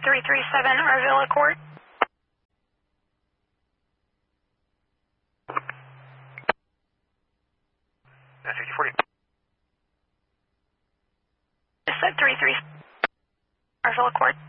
337 Arvilla Court. Yeah, 6040. Just said 33 Arvilla Court.